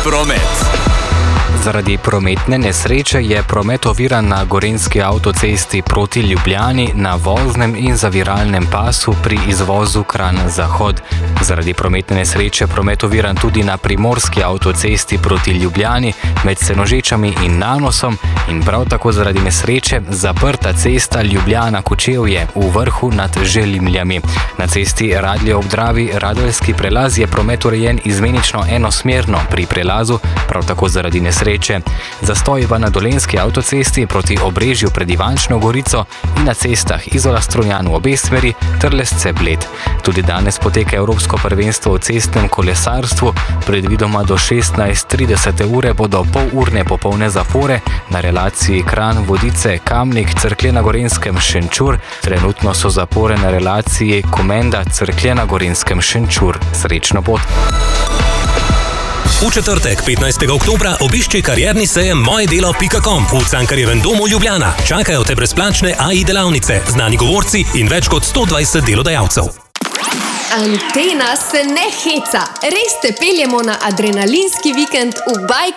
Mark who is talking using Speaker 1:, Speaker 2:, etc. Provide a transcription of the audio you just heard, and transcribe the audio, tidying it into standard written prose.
Speaker 1: promet.
Speaker 2: Zaradi prometne nesreče je promet oviran na gorenjski avtocesti proti Ljubljani na voznem in zaviralnem pasu pri izvozu Kranj-Zahod. Zaradi prometne nesreče promet oviran tudi na primorski avtocesti proti Ljubljani med Senožečami in Nanosom in prav tako zaradi nesreče zaprta cesta Ljubljana-Kočevje v Vrhu nad Želimljami. Na cesti Radlje ob Dravi Radeljski prelaz je promet urejen izmenično enosmerno pri prelazu, prav tako zaradi nesreče. Zastoj pa na Dolenjski avtocesti proti Obrežju pred Ivančno Gorico in na cestah Izola-Strunjan v obe smeri ter Lesce-Bled. Tudi danes poteka Evropsko prvenstvo v cestnem kolesarstvu. Predvidoma do 16:30 ure bodo polurne popolne zapore na relaciji Kranj-Vodice-Kamnik, Cerklje na Gorenjskem Šenčur. Trenutno so zapore na relaciji Komenda-Cerklje na Gorenjskem Šenčur. Srečno pot!
Speaker 3: V četrtek, 15. oktobra, obišči karierni sejem mojedelo.com v Cankarjevem domu Ljubljana. Čakajo te brezplačne AI delavnice, znani govorci in več kot 120 delodajalcev.
Speaker 4: Antena se ne heca. Res te peljemo na adrenalinski vikend v Bike